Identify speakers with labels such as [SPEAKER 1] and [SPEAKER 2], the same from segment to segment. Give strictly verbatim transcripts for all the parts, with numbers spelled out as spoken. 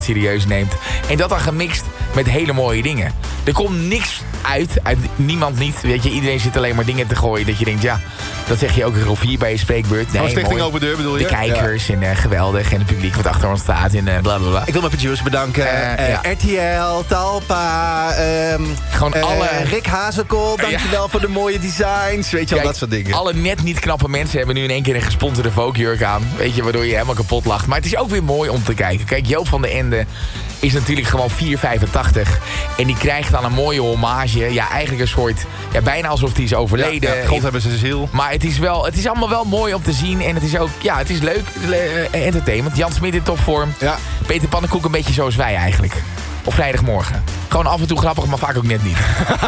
[SPEAKER 1] serieus neemt. En dat dan gemixt met hele mooie dingen. Er komt niks uit, uit niemand niet. Weet je, iedereen zit alleen maar dingen te gooien. Dat je denkt, ja, dat zeg je ook een Rovier bij je spreekbeurt. Nee,
[SPEAKER 2] oh, Stichting
[SPEAKER 1] mooi.
[SPEAKER 2] Open Deur bedoel je?
[SPEAKER 1] De kijkers ja. en uh, geweldig. En het publiek wat achter ons staat. En uh, bla bla bla.
[SPEAKER 2] Ik wil mijn producers bedanken. Uh, uh, ja. R T L, Talpa. Um,
[SPEAKER 1] Gewoon uh, alle...
[SPEAKER 2] Rick Hazenkool, dankjewel ja. voor de mooie designs. Weet je al, dat soort dingen.
[SPEAKER 1] Alle net niet knappe mensen hebben nu in één keer een gesponsorde Vogue-jurk aan. Weet je, waardoor je helemaal kapot lacht. Maar het is ook weer mooi om te kijken. Kijk, Joop van den Ende is natuurlijk gewoon vier vijfentachtig. En die krijgt dan een mooie hommage. Ja, eigenlijk een soort... Ja, bijna alsof hij is overleden.
[SPEAKER 2] Ja, ja, God hebben ze ziel.
[SPEAKER 1] Maar het is, wel, het is allemaal wel mooi om te zien. En het is ook... Ja, het is leuk. Uh, entertainment. Jan Smit in topvorm.
[SPEAKER 2] Ja.
[SPEAKER 1] Peter Pannenkoek een beetje zoals wij eigenlijk. Op vrijdagmorgen. Gewoon af en toe grappig, maar vaak ook net niet.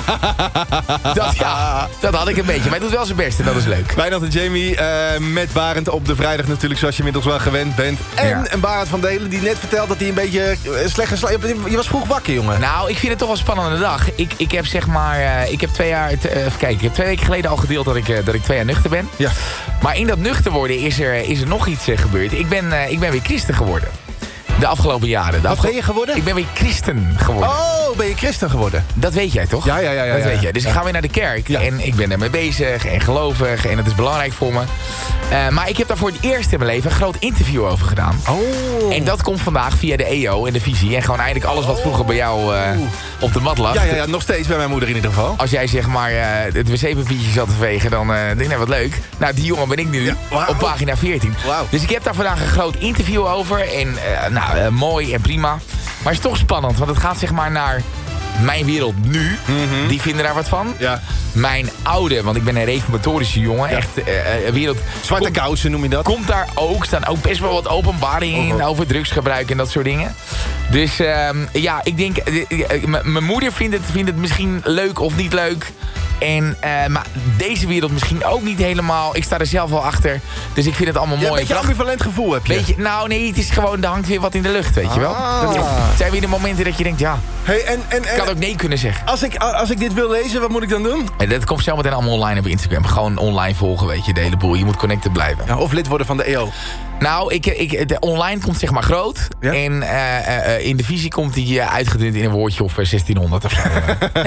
[SPEAKER 1] dat, ja, dat had ik een beetje. Maar hij doet wel zijn best en dat is leuk.
[SPEAKER 2] Wijnand en Jamie uh, met Barend op de vrijdag natuurlijk, zoals je inmiddels wel gewend bent. En ja. een Barend van Delen die net vertelt dat hij een beetje slecht geslapen... Je was vroeg wakker, jongen.
[SPEAKER 1] Nou, ik vind het toch wel een spannende dag. Ik, ik heb zeg maar... Uh, ik heb twee jaar... Uh, even kijken, ik heb twee weken geleden al gedeeld dat ik, uh, dat ik twee jaar nuchter ben.
[SPEAKER 2] Ja.
[SPEAKER 1] Maar in dat nuchter worden is er, is er nog iets uh, gebeurd. Ik ben, uh, ik ben weer christen geworden. De afgelopen jaren. De
[SPEAKER 2] Wat ben je geworden?
[SPEAKER 1] Ik ben weer christen geworden.
[SPEAKER 2] Oh, ben je christen geworden?
[SPEAKER 1] Dat weet jij toch?
[SPEAKER 2] Ja, ja, ja. ja
[SPEAKER 1] dat
[SPEAKER 2] ja,
[SPEAKER 1] weet
[SPEAKER 2] ja.
[SPEAKER 1] jij. Dus
[SPEAKER 2] ja.
[SPEAKER 1] ik ga weer naar de kerk.
[SPEAKER 2] Ja.
[SPEAKER 1] En ik ben ermee bezig en gelovig. En dat is belangrijk voor me. Uh, maar ik heb daar voor het eerst in mijn leven een groot interview over gedaan.
[SPEAKER 2] Oh.
[SPEAKER 1] En dat komt vandaag via de E O en de visie. En gewoon eigenlijk alles wat vroeger bij jou uh, op de mat lag.
[SPEAKER 2] Ja, ja, ja, nog steeds bij mijn moeder in ieder geval.
[SPEAKER 1] Als jij zeg maar uh, het wc-papiertje zat te vegen, dan uh, denk ik, nou wat leuk. Nou, die jongen ben ik nu ja, wow. op pagina veertien.
[SPEAKER 2] Wow.
[SPEAKER 1] Dus ik heb daar vandaag een groot interview over. En uh, nou, uh, mooi en prima. Maar het is toch spannend, want het gaat zeg maar naar mijn wereld nu. Mm-hmm. Die vinden daar wat van.
[SPEAKER 2] Ja.
[SPEAKER 1] Mijn oude, want ik ben een reformatorische jongen. Ja. Echt uh, wereld.
[SPEAKER 2] Zwarte
[SPEAKER 1] komt,
[SPEAKER 2] kousen noem je dat?
[SPEAKER 1] Komt daar ook, staan ook best wel wat openbaringen in. Oh. Over drugsgebruik en dat soort dingen. Dus uh, ja, ik denk, uh, uh, mijn moeder vindt het, vindt het misschien leuk of niet leuk. En, uh, maar deze wereld misschien ook niet helemaal. Ik sta er zelf wel achter. Dus ik vind het allemaal
[SPEAKER 2] ja,
[SPEAKER 1] mooi.
[SPEAKER 2] Een beetje ambivalent gevoel heb je.
[SPEAKER 1] Beetje, nou nee, het is gewoon, er hangt weer wat in de lucht, weet je wel.
[SPEAKER 2] Ah.
[SPEAKER 1] Dat zijn weer de momenten dat je denkt, ja,
[SPEAKER 2] hey, en, en, en,
[SPEAKER 1] ik kan ook nee kunnen zeggen.
[SPEAKER 2] Als ik, als ik dit wil lezen, wat moet ik dan doen?
[SPEAKER 1] En dat komt zo meteen allemaal online op Instagram. Gewoon online volgen, weet je, de hele boel. Je moet connected blijven.
[SPEAKER 2] Ja, of lid worden van de E O.
[SPEAKER 1] Nou, ik, ik, de online komt zeg maar groot. Ja? En uh, uh, in de visie komt die uh, uitgedund in een woordje of uh, zestienhonderd of zo.